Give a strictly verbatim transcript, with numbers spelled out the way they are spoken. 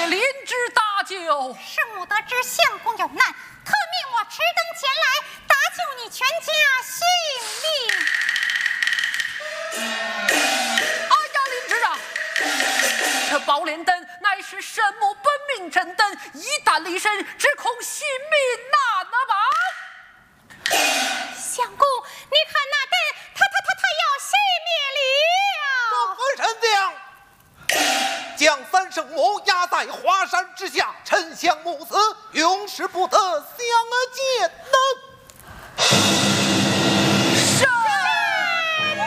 林芝搭救。 圣母得知相公有难，特命我持灯前来搭救你全家性命。 哎呀，林芝啊，这宝莲灯乃是圣母本命真灯，一旦离身，只恐性命难了吧？ 相公，你看那灯，它它它它要熄灭了。 何神将将三圣母压在华山之下，沉香母子，永世不得相见能。